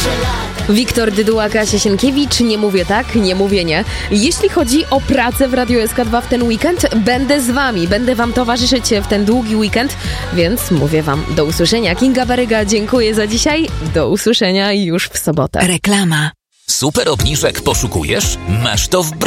Wiktor Dyduła, Kasia Sienkiewicz, nie mówię tak, nie mówię nie. Jeśli chodzi o pracę w Radiu SK2 w ten weekend, będę z wami, będę wam towarzyszyć w ten długi weekend, więc mówię wam do usłyszenia. Kinga Baryga, dziękuję za dzisiaj, do usłyszenia już w sobotę. Reklama. Super obniżek poszukujesz? Masz to w